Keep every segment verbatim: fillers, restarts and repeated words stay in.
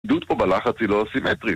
העדות פה בלחץ היא לא סימטרית.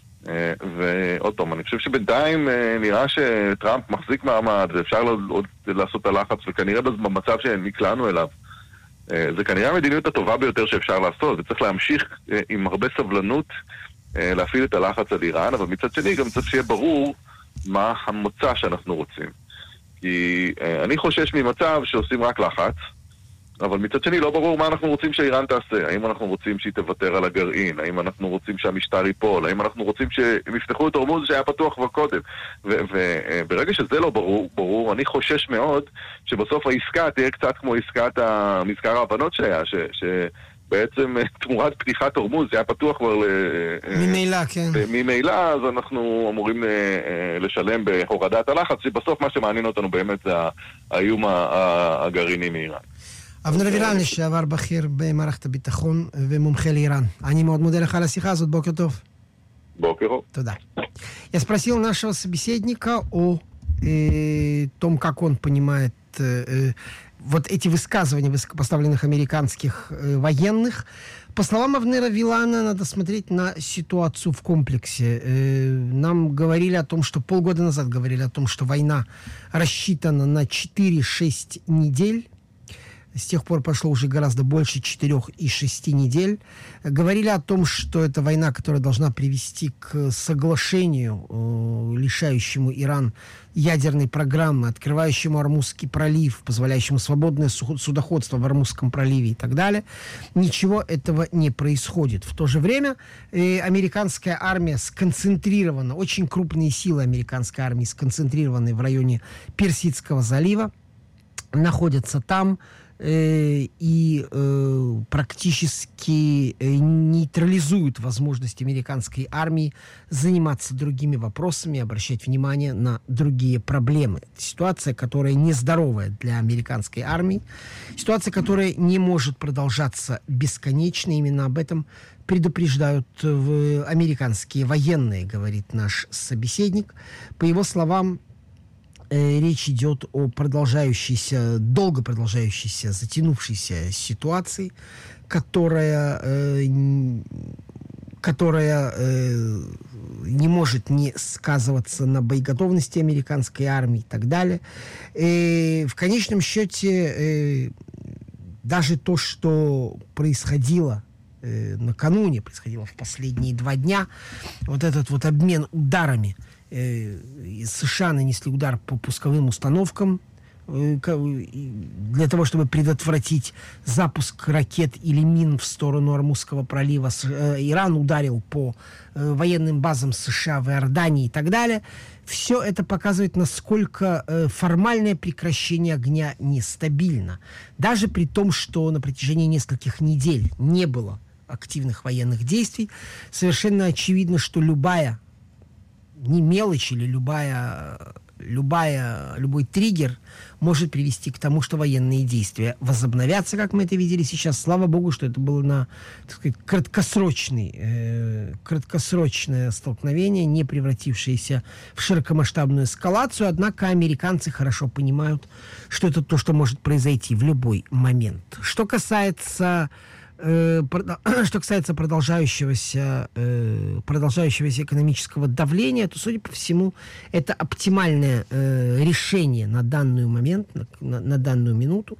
ועוד פעם, אני חושב שבינתיים נראה שטראמפ מחזיק מעמד ואפשר עוד לעשות את הלחץ, וכנראה במצב שנקלענו אליו זה כנראה המדיניות הטובה ביותר שאפשר לעשות, וצריך להמשיך עם הרבה סבלנות להפעיל את הלחץ על איראן, אבל מצד שני גם צריך שיהיה ברור מה המוצא שאנחנו רוצים. כי אני חושש ממצב שעושים רק לחץ, אבל מצד שני לא ברור מה אנחנו רוצים שאיראן תעשה. האם אנחנו רוצים שהיא תוותר על הגרעין? האם אנחנו רוצים שהמשטר ייפול? האם אנחנו רוצים שהם יפתחו את הורמוז שהיה פתוח כבר קודם? וברגע שזה לא ברור, ברור, אני חושש מאוד שבסוף העסקה תהיה קצת כמו עסקת מזכר ההבנות שהיה, שבעצם תמורת פתיחת הורמוז זה היה פתוח כבר ממילא, כן. ממילא, אז אנחנו אמורים לשלם בהורדת הלחץ, שבסוף מה שמעניין אותנו באמת זה האיום הגרעיני מאיראן. אבנר אבירן, לשעבר בכיר במערכת הביטחון ומומחה לאיראן. אני מאוד מודה לך על השיחה הזאת, בוקר טוב. בוקר טוב. תודה. Я спросил нашего собеседника о э, том, как он понимает э, вот эти высказывания высокопоставленных американских э, военных. По словам Авнера Вилана, надо смотреть на ситуацию в комплексе. Э, нам говорили о том, что полгода назад говорили о том, что война рассчитана на четыре-шесть недель. С тех пор прошло уже гораздо больше четырех и шести недель. Говорили о том, что это война, которая должна привести к соглашению, э, лишающему Иран ядерной программы, открывающему Ормузский пролив, позволяющему свободное судоходство в Ормузском проливе и так далее. Ничего этого не происходит. В то же время э, американская армия сконцентрирована, очень крупные силы американской армии сконцентрированы в районе Персидского залива, находятся там, и э, практически нейтрализуют возможность американской армии заниматься другими вопросами, обращать внимание на другие проблемы. Ситуация, которая нездоровая для американской армии, ситуация, которая не может продолжаться бесконечно. Именно об этом предупреждают американские военные, говорит наш собеседник. По его словам, речь идет о продолжающейся, долго продолжающейся, затянувшейся ситуации, которая, э, которая э, не может не сказываться на боеготовности американской армии и так далее. И в конечном счете, э, даже то, что происходило э, накануне, происходило в последние два дня, вот этот вот обмен ударами, США нанесли удар по пусковым установкам для того, чтобы предотвратить запуск ракет или мин в сторону Ормузского пролива. Иран ударил по военным базам США в Иордании и так далее. Все это показывает, насколько формальное прекращение огня нестабильно. Даже при том, что на протяжении нескольких недель не было активных военных действий, совершенно очевидно, что любая не мелочь или любая, любая, любой триггер может привести к тому, что военные действия возобновятся, как мы это видели сейчас. Слава богу, что это было на, так сказать, краткосрочный, э, краткосрочное столкновение, не превратившееся в широкомасштабную эскалацию. Однако американцы хорошо понимают, что это то, что может произойти в любой момент. Что касается... Что касается продолжающегося, продолжающегося экономического давления, то, судя по всему, это оптимальное решение на данный момент, на, на данную минуту.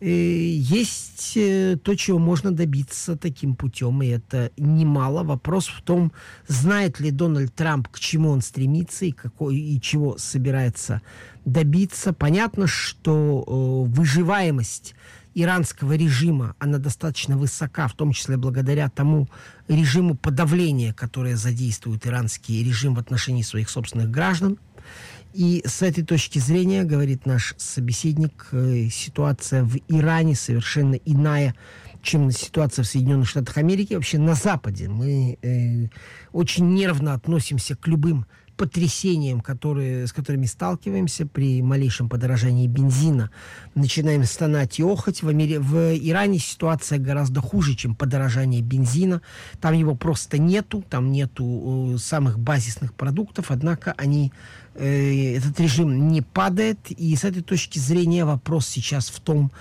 Есть то, чего можно добиться таким путем, и это немало. Вопрос в том, знает ли Дональд Трамп, к чему он стремится и, какой, и чего собирается добиться. Понятно, что выживаемость иранского режима, она достаточно высока, в том числе благодаря тому режиму подавления, которое задействует иранский режим в отношении своих собственных граждан. И с этой точки зрения, говорит наш собеседник, ситуация в Иране совершенно иная, чем ситуация в Соединенных Штатах Америки. Вообще на Западе мы э, очень нервно относимся к любым потрясениям, которые, с которыми сталкиваемся при малейшем подорожании бензина. Начинаем стонать и охать. В, Амери... в Иране ситуация гораздо хуже, чем подорожание бензина. Там его просто нету, там нету э, самых базисных продуктов, однако они, э, этот режим не падает. И с этой точки зрения вопрос сейчас в том,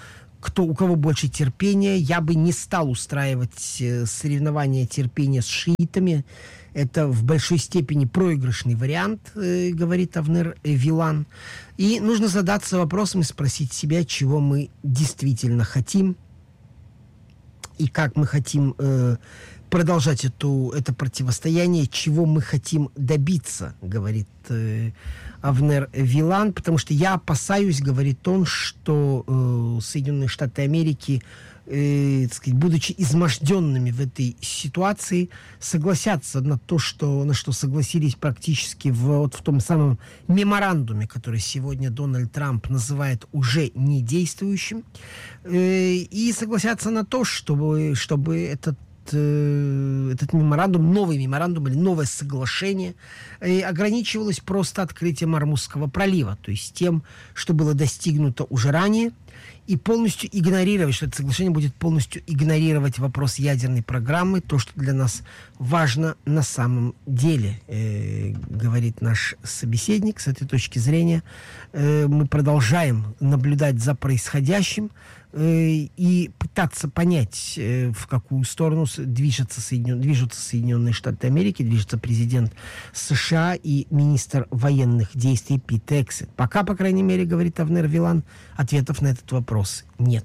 кто, у кого больше терпения. Я бы не стал устраивать э, соревнования терпения с шиитами. Это в большой степени проигрышный вариант, э, говорит Авнер Вилан. И нужно задаться вопросом и спросить себя, чего мы действительно хотим и как мы хотим э, продолжать эту, это противостояние, чего мы хотим добиться, говорит э, Авнер Вилан, потому что я опасаюсь, говорит он, что э, Соединенные Штаты Америки, э, так сказать, будучи изможденными в этой ситуации, согласятся на то, что, на что согласились практически в, вот в том самом меморандуме, который сегодня Дональд Трамп называет уже недействующим, э, и согласятся на то, чтобы, чтобы этот этот меморандум, новый меморандум или новое соглашение э, ограничивалось просто открытием Ормузского пролива, то есть тем, что было достигнуто уже ранее, и полностью игнорировать, что это соглашение будет полностью игнорировать вопрос ядерной программы, то, что для нас важно на самом деле, э, говорит наш собеседник. С этой точки зрения э, мы продолжаем наблюдать за происходящим э, и пытаться понять, э, в какую сторону движется Соединен... движутся Соединенные Штаты Америки, движется президент США и министр военных действий Пит Хексет. Пока, по крайней мере, говорит Авнер Вилан, ответов на этот вопрос нет.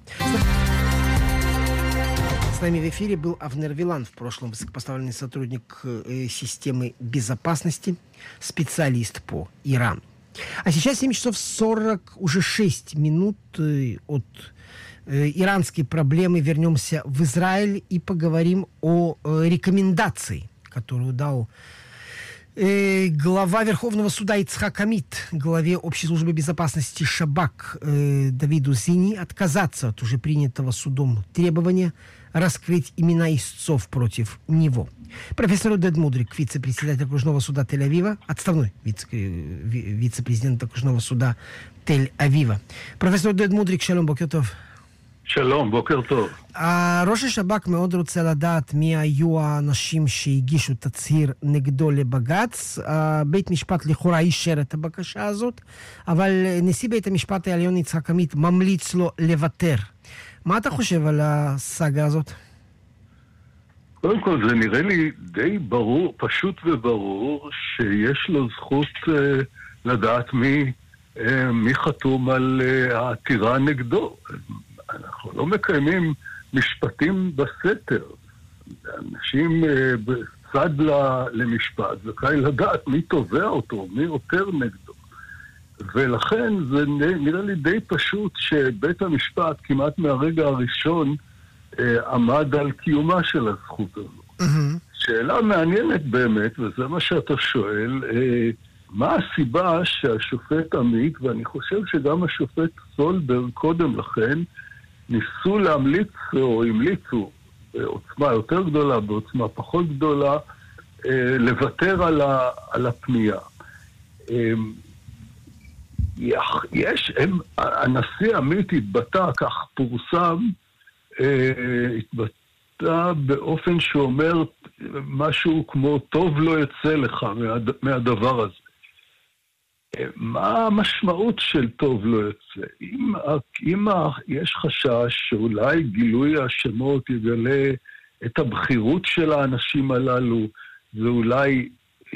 С нами в эфире был Авнер Вилан, в прошлом высокопоставленный сотрудник э, системы безопасности, специалист по Ирану. А сейчас семь часов сорок уже шесть минут э, от э, иранской проблемы. Вернемся в Израиль и поговорим о э, рекомендации, которую дал э, глава Верховного суда Ицхак Амит, главе Общей службы безопасности Шабак э, Давиду Зини отказаться от уже принятого судом требования раскрыть имена истцов против него. Профессор Одед Мудрик, вице-председатель окружного суда Тель-Авива, отставной вице- вице-президент окружного суда Тель-Авива. Профессор Одед Мудрик, שלום, בוקר טוב. שלום, בוקר טוב. ראש השב"כ מאוד רוצה לדעת מי היו האנשים שהגישו תצהיר נגדו לבג"ץ. בית משפט לכאורה אישר את הבקשה הזאת, אבל נשיא בית המשפט העליון יצחק עמית ממליץ לו לוותר. מה אתה חושב על הסאגה הזאת? קודם כל, זה נראה לי די ברור, פשוט וברור, שיש לו זכות אה, לדעת מי, אה, מי חתום על אה, העתירה נגדו. אנחנו לא מקיימים משפטים בסתר. אנשים אה, בצד למשפט, זכאי לדעת מי תובע אותו, מי עותר נגדו. ולכן זה נראה לי די פשוט שבית המשפט כמעט מהרגע הראשון אה, עמד על קיומה של הזכות הזו. Mm-hmm. שאלה מעניינת באמת, וזה מה שאתה שואל, אה, מה הסיבה שהשופט עמית, ואני חושב שגם השופט סולברג קודם לכן, ניסו להמליץ או המליצו בעוצמה יותר גדולה, בעוצמה פחות גדולה, אה, לוותר על, ה, על הפנייה. אה, יש, הם, הנשיא עמית התבטא, כך פורסם, אה, התבטא באופן שאומר משהו כמו, טוב לא יצא לך מהד, מהדבר הזה. אה, מה המשמעות של טוב לא יצא? אם, אם יש חשש שאולי גילוי השמות יגלה את הבחירות של האנשים הללו, ואולי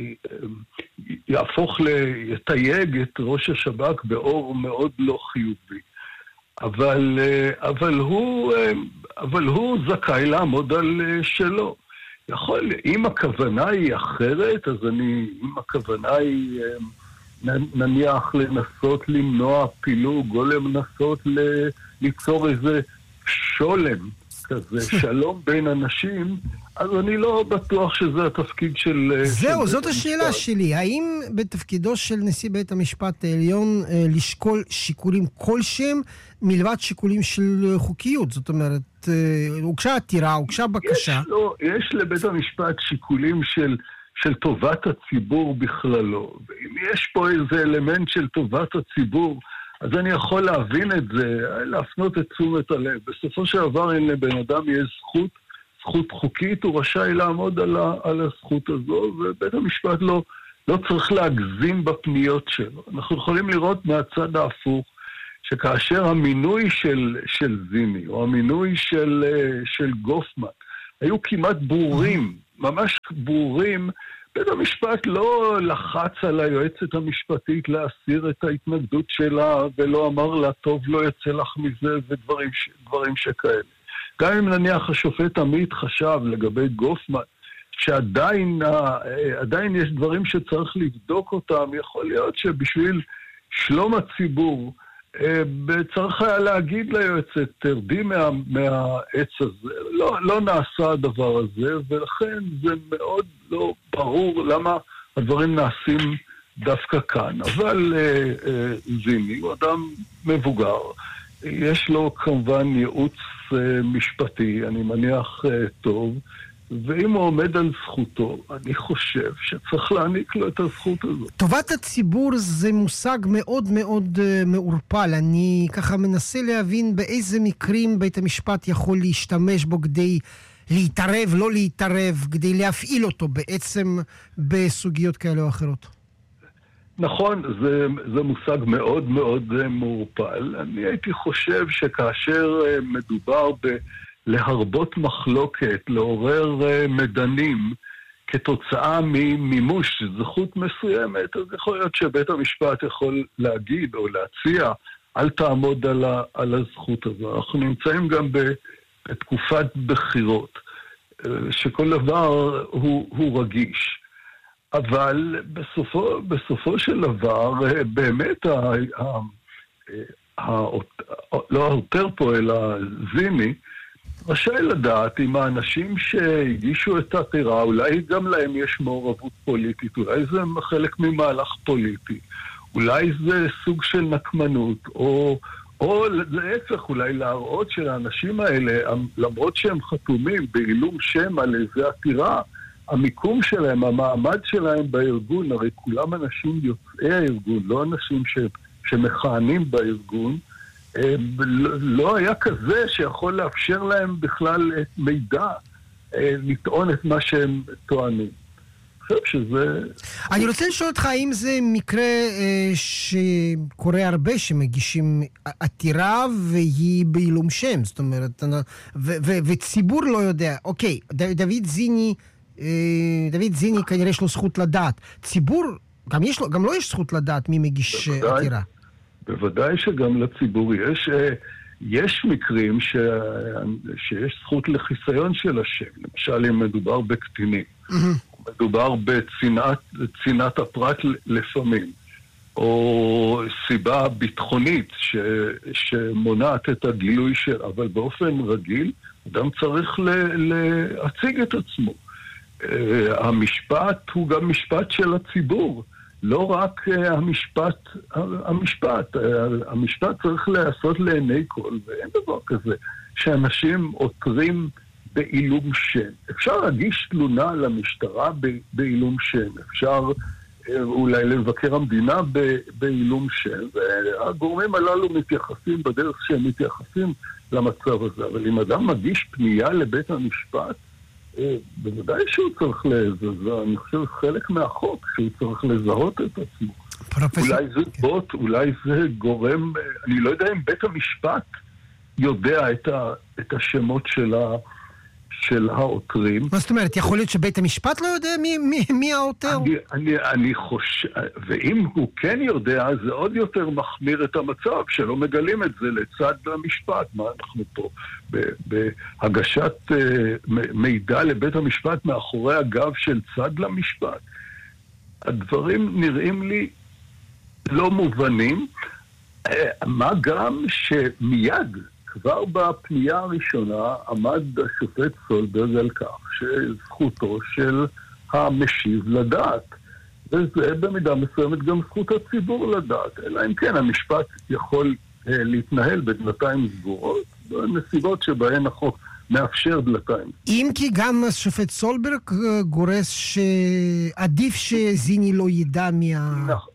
יהפוך לתייג את ראש השב"כ באור מאוד לא חיובי. אבל, אבל, הוא, אבל הוא זכאי לעמוד על שלו. יכול, אם הכוונה היא אחרת, אז אני, אם הכוונה היא נניח לנסות למנוע פילוג, או לנסות ליצור איזה שולם כזה, שלום בין אנשים, אז אני לא בטוח שזה התפקיד של... זהו, זאת השאלה שלי. האם בתפקידו של נשיא בית המשפט העליון לשקול שיקולים כלשהם מלבד שיקולים של חוקיות? זאת אומרת, הוגשה עתירה, הוגשה בקשה. יש, לא, יש לבית המשפט שיקולים של, של טובת הציבור בכללו. ואם יש פה איזה אלמנט של טובת הציבור, אז אני יכול להבין את זה, להפנות את תשומת הלב. בסופו של דבר, אם לבן אדם יש זכות, זכות חוקית, הוא רשאי לעמוד על, ה, על הזכות הזו, ובית המשפט לא, לא צריך להגזים בפניות שלו. אנחנו יכולים לראות מהצד ההפוך, שכאשר המינוי של, של זיני, או המינוי של, של גופמן, היו כמעט ברורים, ממש ברורים, בית המשפט לא לחץ על היועצת המשפטית להסיר את ההתנגדות שלה, ולא אמר לה, טוב, לא יצא לך מזה, ודברים ש, דברים שכאלה. גם אם נניח השופט עמית חשב לגבי גופמן, שעדיין עדיין יש דברים שצריך לבדוק אותם, יכול להיות שבשביל שלום הציבור, צריך היה להגיד ליועצת, תרדי מה, מהעץ הזה. לא, לא נעשה הדבר הזה, ולכן זה מאוד לא ברור למה הדברים נעשים דווקא כאן. אבל אה, אה, זיני הוא אדם מבוגר, יש לו כמובן ייעוץ אה, משפטי, אני מניח אה, טוב, ואם הוא עומד על זכותו, אני חושב שצריך להעניק לו את הזכות הזאת. טובת הציבור זה מושג מאוד מאוד uh, מעורפל. אני ככה מנסה להבין באיזה מקרים בית המשפט יכול להשתמש בו כדי להתערב, לא להתערב, כדי להפעיל אותו בעצם בסוגיות כאלה או אחרות. נכון, זה, זה מושג מאוד מאוד מעורפל. אני הייתי חושב שכאשר מדובר ב... להרבות מחלוקת, לעורר מדנים כתוצאה ממימוש זכות מסוימת, אז יכול להיות שבית המשפט יכול להגיד או להציע, אל תעמוד על, ה, על הזכות הזו. אנחנו נמצאים גם בתקופת בחירות, שכל דבר הוא, הוא רגיש. אבל בסופו, בסופו של דבר, באמת, ה, ה, ה, ה, לא העותר פה, אלא זיני, רשאי לדעת אם האנשים שהגישו את העתירה, אולי גם להם יש מעורבות פוליטית, אולי זה חלק ממהלך פוליטי, אולי זה סוג של נקמנות, או, או להפך, אולי להראות שלאנשים האלה, למרות שהם חתומים בעילום שם על איזה עתירה, המיקום שלהם, המעמד שלהם בארגון, הרי כולם אנשים יוצאי הארגון, לא אנשים ש, שמכהנים בארגון, לא היה כזה שיכול לאפשר להם בכלל את מידע לטעון את מה שהם טוענים. אני חושב שזה... אני רוצה לשאול אותך, האם זה מקרה שקורה הרבה שמגישים עתירה והיא בעילום שם? זאת אומרת, וציבור לא יודע. אוקיי, דוד זיני, דוד זיני כנראה יש לו זכות לדעת. ציבור, גם לא יש זכות לדעת מי מגיש עתירה. בוודאי שגם לציבור יש, יש מקרים ש, שיש זכות לחיסיון של השם. למשל, אם מדובר בקטינים, mm-hmm. מדובר בצנעת הפרט לפעמים, או סיבה ביטחונית ש, שמונעת את הגילוי של, אבל באופן רגיל, אדם צריך ל, להציג את עצמו. המשפט הוא גם משפט של הציבור. לא רק המשפט, המשפט, המשפט צריך לעשות לעיני כל, ואין דבר כזה שאנשים עותרים בעילום שם. אפשר להגיש תלונה למשטרה בעילום שם, אפשר אולי לבקר המדינה בעילום שם, והגורמים הללו מתייחסים בדרך שהם מתייחסים למצב הזה. אבל אם אדם מגיש פנייה לבית המשפט, בוודאי שהוא צריך לזהות, אני חושב חלק מהחוק שהוא צריך לזהות את עצמו. אולי זה בוט, אולי זה גורם, אני לא יודע אם בית המשפט יודע את, ה, את השמות של, ה, של העותרים. מה זאת אומרת? יכול להיות שבית המשפט לא יודע מי, מי, מי העותר? אני, אני, אני חושב, ואם הוא כן יודע, זה עוד יותר מחמיר את המצב, שלא מגלים את זה לצד המשפט. מה אנחנו פה? בהגשת uh, מידע לבית המשפט מאחורי הגב של צד למשפט. הדברים נראים לי לא מובנים, uh, מה גם שמיד, כבר בפנייה הראשונה, עמד השופט סולברג על כך שזכותו של המשיב לדעת. וזה במידה מסוימת גם זכות הציבור לדעת. אלא אם כן, המשפט יכול uh, להתנהל בדלתיים סגורות, בנסיבות שבהן החוק מאפשר דלתיים. אם כי גם השופט סולברג גורס שעדיף שזיני לא ידע מה... נכון.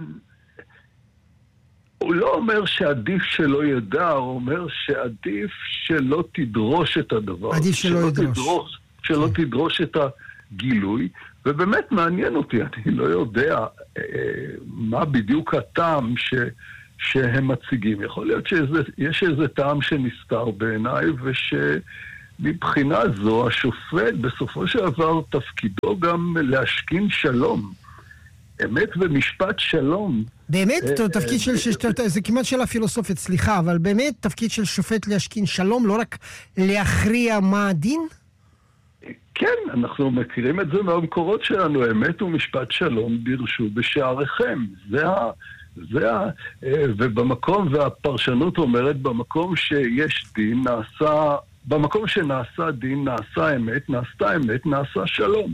הוא לא אומר שעדיף שלא ידע, הוא אומר שעדיף שלא תדרוש את הדבר. עדיף שלא, שלא ידרוש. תדרוש, שלא כן. תדרוש את הגילוי, ובאמת מעניין אותי, אני לא יודע אה, מה בדיוק הטעם ש, שהם מציגים. יכול להיות שיש איזה טעם שנסתר בעיניי, ושמבחינה זו השופט בסופו של דבר תפקידו גם להשכין שלום. אמת ומשפט שלום. באמת, תפקיד של, זה כמעט שאלה פילוסופית, סליחה, אבל באמת תפקיד של שופט להשכין שלום, לא רק להכריע מה הדין? כן, אנחנו מכירים את זה מהמקורות שלנו, אמת ומשפט שלום דרשו בשעריכם. זה ה... זה ה... ובמקום, והפרשנות אומרת, במקום שיש דין, נעשה... במקום שנעשה דין, נעשה אמת, נעשתה אמת, נעשה שלום.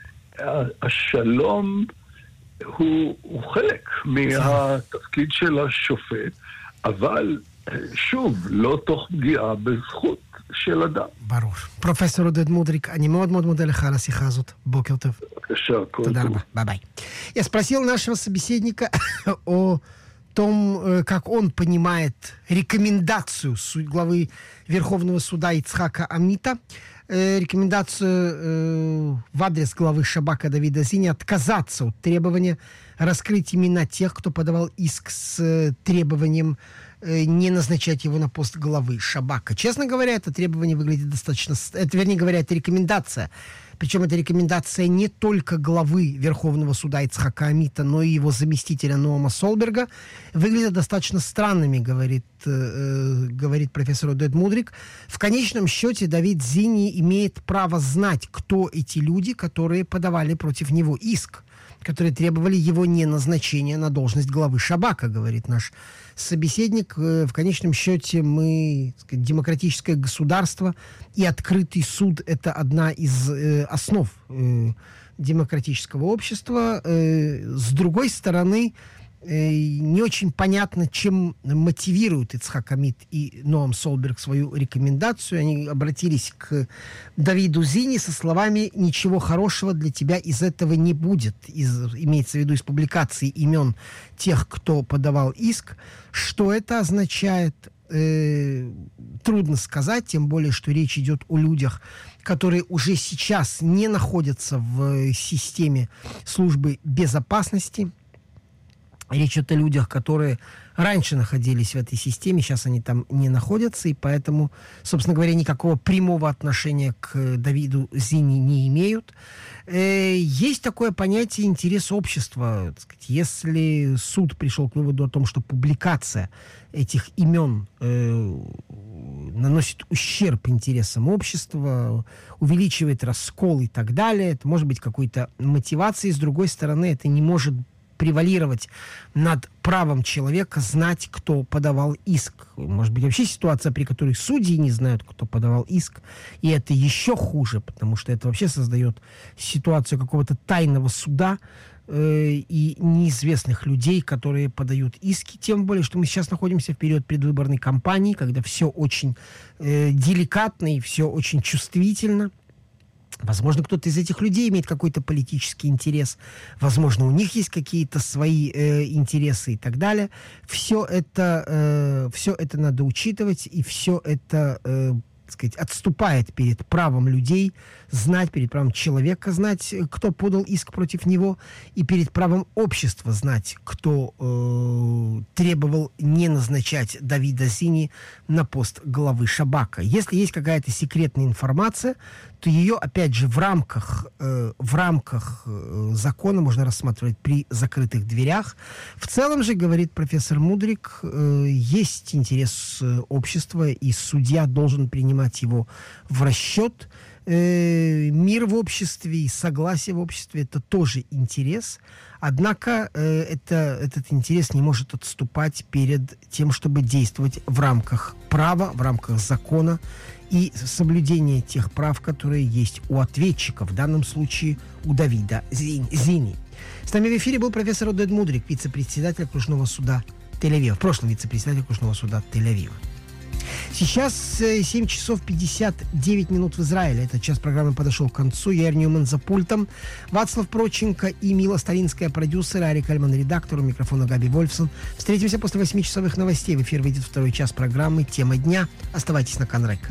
השלום הוא, הוא חלק מהתפקיד של השופט, אבל שוב, לא תוך פגיעה בזכות של אדם. ברור. פרופסור עודד מудрик, אני מאוד מאוד мודה לך על השיחה הזאת. בוקר טוב. בבקשה, כל תודה טוב. רבה. ביי-ביי. Я спросил нашего собеседника о том, как он понимает рекомендацию главы Верховного суда Ицхака Амита, э, рекомендацию э, в адрес главы Шабака Давида Зини отказаться от требования раскрыть имена тех, кто подавал иск с э, требованием э, не назначать его на пост главы Шабака. Честно говоря, это требование выглядит достаточно... Это, вернее говоря, это рекомендация. Причем это рекомендация не только главы Верховного суда Ицхака Амита, но и его заместителя Ноама Солберга. Выглядят достаточно странными, говорит, э, говорит профессор Одед мудрик. В конечном счете Давид Зини имеет право знать, кто эти люди, которые подавали против него иск, которые требовали его неназначения на должность главы Шабака, говорит наш собеседник. В конечном счете мы, так сказать, демократическое государство, и открытый суд – это одна из э, основ э, демократического общества. Э, с другой стороны, э, не очень понятно, чем мотивируют Ицхак Амит и Ноам Солберг свою рекомендацию. Они обратились к Давиду Зини со словами «Ничего хорошего для тебя из этого не будет». Из, имеется в виду из публикации имен тех, кто подавал иск. Что это означает, э, трудно сказать, тем более, что речь идет о людях, которые уже сейчас не находятся в системе службы безопасности. Речь идет о людях, которые раньше находились в этой системе, сейчас они там не находятся, и поэтому, собственно говоря, никакого прямого отношения к Давиду Зини не имеют. Э, есть такое понятие интерес общества. Так сказать, если суд пришел к выводу о том, что публикация этих имен э, наносит ущерб интересам общества, увеличивает раскол и так далее, это может быть какой-то мотивацией. С другой стороны, это не может превалировать над правом человека знать, кто подавал иск. Может быть, вообще ситуация, при которой судьи не знают, кто подавал иск, и это еще хуже, потому что это вообще создает ситуацию какого-то тайного суда э, и неизвестных людей, которые подают иски. Тем более, что мы сейчас находимся в период предвыборной кампании, когда все очень э, деликатно и все очень чувствительно. Возможно, кто-то из этих людей имеет какой-то политический интерес. Возможно, у них есть какие-то свои э, интересы и так далее. Все это, э, все это надо учитывать, и все это, э, так сказать, отступает перед правом людей знать, перед правом человека знать, кто подал иск против него, и перед правом общества знать, кто э, требовал не назначать Давида Зини на пост главы Шабака. Если есть какая-то секретная информация, то ее, опять же, в рамках, э, в рамках э, закона можно рассматривать при закрытых дверях. В целом же, говорит профессор мудрик, э, есть интерес э, общества, и судья должен принимать его в расчет. Э, мир в обществе и согласие в обществе – это тоже интерес. Однако э, это, этот интерес не может отступать перед тем, чтобы действовать в рамках права, в рамках закона и соблюдения тех прав, которые есть у ответчика, в данном случае у Давида Зини. С нами в эфире был профессор Одед мудрик, вице-председатель окружного суда Тель-Авива, в прошлом вице-председатель окружного суда Тель-Авива. Сейчас семь часов пятьдесят девять минут в Израиле. Этот час программы подошел к концу. Я Эр Ньюман за пультом. Вацлав Проченко и Мила Старинская, продюсер, Арик Альман, редактор. У микрофона Габи Вольфсон. Встретимся после восьмичасовых новостей. В эфир выйдет второй час программы «Тема дня». Оставайтесь на Канрека.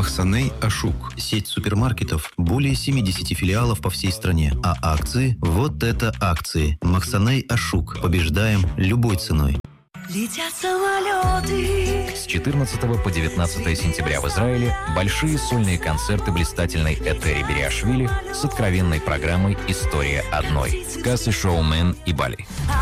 Махсаней Ашук. Сеть супермаркетов, более семидесяти филиалов по всей стране. А акции? Вот это акции. Махсаней Ашук. Побеждаем любой ценой. Летят самолеты. С четырнадцатого по девятнадцатое сентября в Израиле большие сольные концерты блистательной Этери Бериашвили с откровенной программой «История одной». Кассы, шоумен и Бали.